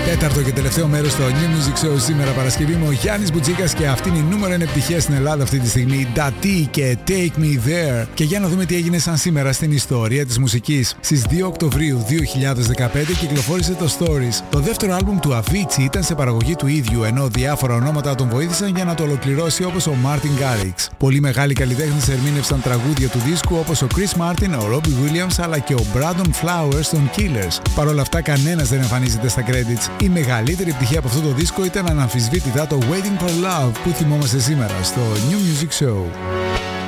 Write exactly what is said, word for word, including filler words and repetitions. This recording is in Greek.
Τέταρτο και τελευταίο μέρος στο New Music Show σήμερα Παρασκευή με ο Γιάννης Μπουτσίκας και αυτή είναι η νούμερο ένα επιτυχία στην Ελλάδα αυτή τη στιγμή. Dati και Take Me There. Και για να δούμε τι έγινε σαν σήμερα στην ιστορία της μουσικής. Στις δύο Οκτωβρίου δύο χιλιάδες δεκαπέντε κυκλοφόρησε το Stories. Το δεύτερο άλμπουμ του Avicii ήταν σε παραγωγή του ίδιου, ενώ διάφορα ονόματα τον βοήθησαν για να το ολοκληρώσει όπως ο Martin Garrix. Πολύ μεγάλοι καλλιτέχνες ερμήνευσαν τραγούδια του δίσκου όπως ο Chris Martin, ο Robbie Williams αλλά και ο Brandon Flowers των Killers. Παρ' όλα αυτά κανένας δεν εμφανίζεται στα credits. Η μεγαλύτερη επιτυχία από αυτό το δίσκο ήταν αναμφισβήτητα το Waiting for Love που θυμόμαστε σήμερα στο New Music Show.